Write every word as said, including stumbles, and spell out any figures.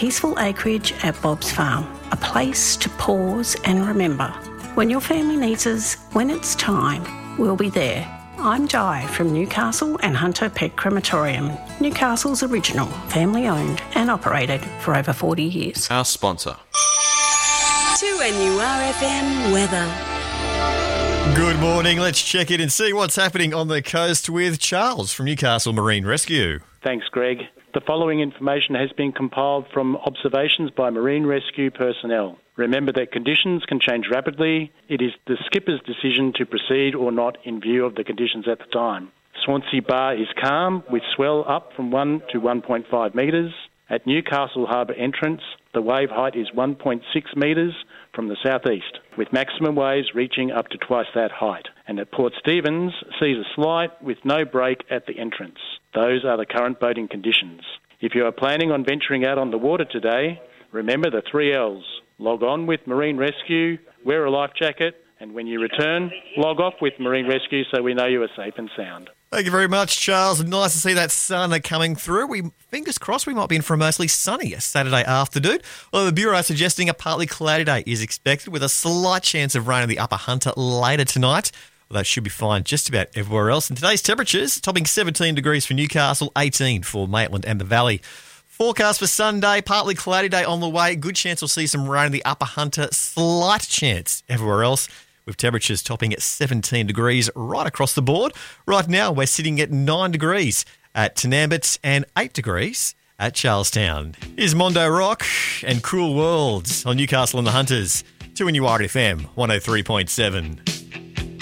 peaceful acreage at Bob's Farm, a place to pause and remember. When your family needs us, when it's time, we'll be there. I'm Jai from Newcastle and Hunter Pet Crematorium, Newcastle's original, family-owned and operated for over forty years. Our sponsor. two N U R F M weather. Good morning. Let's check in and see what's happening on the coast with Charles from Newcastle Marine Rescue. Thanks, Greg. The following information has been compiled from observations by Marine Rescue personnel. Remember that conditions can change rapidly. It is the skipper's decision to proceed or not in view of the conditions at the time. Swansea Bar is calm, with swell up from one to one point five metres. At Newcastle Harbour entrance, the wave height is one point six metres from the southeast, with maximum waves reaching up to twice that height. And at Port Stephens, sees a slight with no break at the entrance. Those are the current boating conditions. If you are planning on venturing out on the water today, remember the three L's. Log on with Marine Rescue, wear a life jacket, and when you return, log off with Marine Rescue so we know you are safe and sound. Thank you very much, Charles. Nice to see that sun coming through. We fingers crossed we might be in for a mostly sunny Saturday afternoon. Although the Bureau is suggesting a partly cloudy day is expected with a slight chance of rain in the upper Hunter later tonight. Well, that should be fine just about everywhere else. And today's temperatures topping seventeen degrees for Newcastle, eighteen for Maitland and the Valley. Forecast for Sunday, partly cloudy day on the way. Good chance we'll see some rain in the upper Hunter. Slight chance everywhere else, with temperatures topping at seventeen degrees right across the board. Right now, we're sitting at nine degrees at Tenambit and eight degrees at Charlestown. Here's Mondo Rock and Cruel Worlds on Newcastle and the Hunters. two N U R F M one oh three point seven.